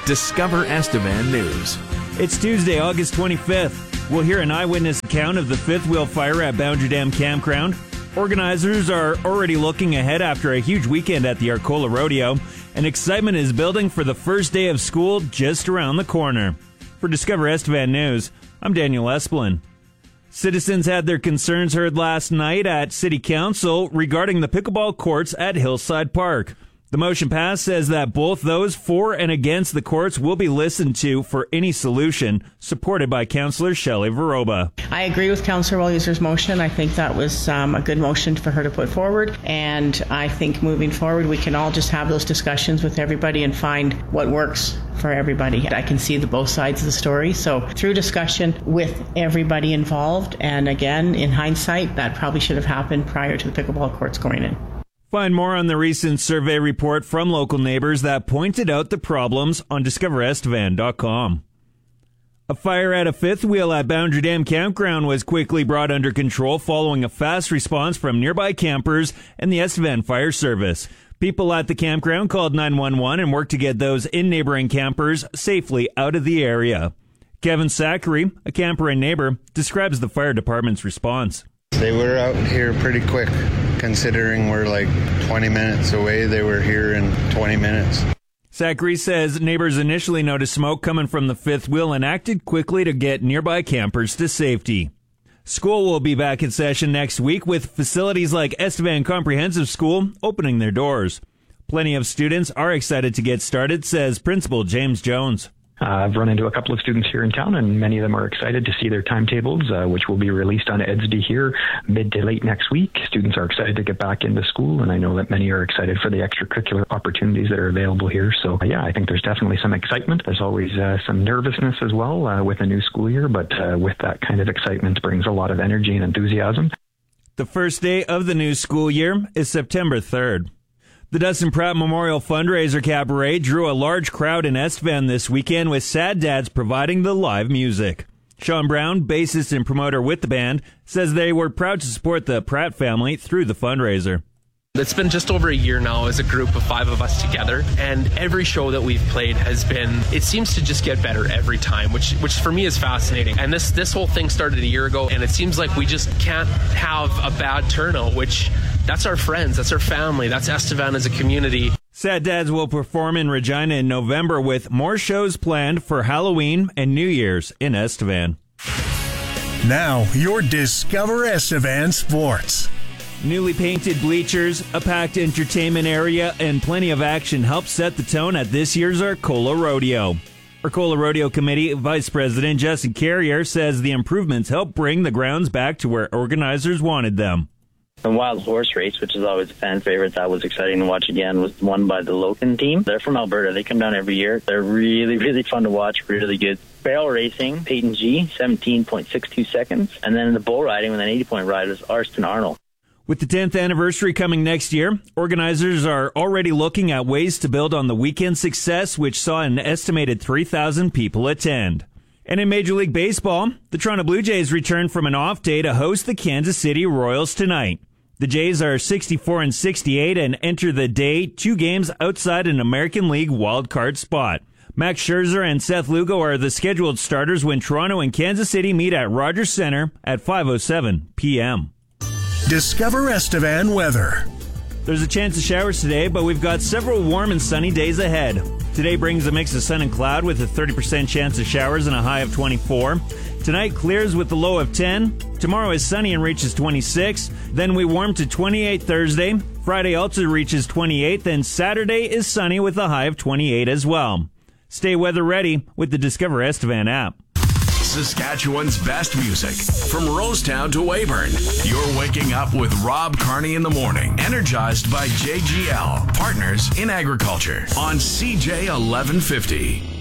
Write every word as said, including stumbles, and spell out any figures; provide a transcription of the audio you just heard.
Discover Estevan News. It's Tuesday, August twenty-fifth. We'll hear an eyewitness account of the fifth wheel fire at Boundary Dam Campground. Organizers are already looking ahead after a huge weekend at the Arcola Rodeo, and excitement is building for the first day of school just around the corner. For Discover Estevan News, I'm Daniel Esplin. Citizens had their concerns heard last night at City Council regarding the pickleball courts at Hillside Park. The motion passed says that both those for and against the courts will be listened to for any solution, supported by Councillor Shelley Veroba. I agree with Councillor Walliser's motion. I think that was um, a good motion for her to put forward, and I think moving forward we can all just have those discussions with everybody and find what works for everybody. I can see the both sides of the story, so through discussion with everybody involved, and again, in hindsight, that probably should have happened prior to the pickleball courts going in. Find more on the recent survey report from local neighbors that pointed out the problems on discover estevan dot com. A fire at a fifth wheel at Boundary Dam Campground was quickly brought under control following a fast response from nearby campers and the Estevan Fire Service. People at the campground called nine one one and worked to get those in neighboring campers safely out of the area. Kevin Zachary, a camper and neighbor, describes the fire department's response. They were out here pretty quick, considering we're like twenty minutes away. They were here in twenty minutes. Zachary says neighbors initially noticed smoke coming from the fifth wheel and acted quickly to get nearby campers to safety. School will be back in session next week with facilities like Estevan Comprehensive School opening their doors. Plenty of students are excited to get started, says Principal James Jones. Uh, I've run into a couple of students here in town, and many of them are excited to see their timetables, uh, which will be released on E D S D here mid to late next week. Students are excited to get back into school, and I know that many are excited for the extracurricular opportunities that are available here. So, uh, yeah, I think there's definitely some excitement. There's always uh, some nervousness as well uh, with a new school year, but uh, with that kind of excitement brings a lot of energy and enthusiasm. The first day of the new school year is September third. The Dustin Pratt Memorial Fundraiser Cabaret drew a large crowd in Estevan this weekend with Sad Dads providing the live music. Sean Brown, bassist and promoter with the band, says they were proud to support the Pratt family through the fundraiser. It's been just over a year now as a group of five of us together, and every show that we've played has been, it seems to just get better every time, which which for me is fascinating. And this, this whole thing started a year ago, and it seems like we just can't have a bad turnout, which that's our friends, that's our family, that's Estevan as a community. Sad Dads will perform in Regina in November with more shows planned for Halloween and New Year's in Estevan. Now, your Discover Estevan Sports. Newly painted bleachers, a packed entertainment area, and plenty of action help set the tone at this year's Arcola Rodeo. Arcola Rodeo Committee Vice President Justin Carrier says the improvements help bring the grounds back to where organizers wanted them. The Wild Horse Race, which is always a fan favorite, that was exciting to watch again, was won by the Logan team. They're from Alberta. They come down every year. They're really, really fun to watch, really good. Barrel racing, Peyton G, seventeen point six two seconds. And then in the bull riding with an eighty-point ride was Arston Arnold. With the tenth anniversary coming next year, organizers are already looking at ways to build on the weekend success, which saw an estimated three thousand people attend. And in Major League Baseball, the Toronto Blue Jays return from an off day to host the Kansas City Royals tonight. The Jays are sixty-four and sixty-eight and enter the day two games outside an American League wildcard spot. Max Scherzer and Seth Lugo are the scheduled starters when Toronto and Kansas City meet at Rogers Center at five oh seven p.m. Discover Estevan weather. There's a chance of showers today, but we've got several warm and sunny days ahead. Today brings a mix of sun and cloud with a thirty percent chance of showers and a high of twenty-four. Tonight clears with a low of ten. Tomorrow is sunny and reaches twenty-six. Then we warm to twenty-eight Thursday. Friday also reaches twenty-eight. Then Saturday is sunny with a high of twenty-eight as well. Stay weather ready with the Discover Estevan app. Saskatchewan's best music from Rosetown to Weyburn. You're waking up with Rob Carney in the morning, energized by J G L, partners in agriculture on C J eleven fifty.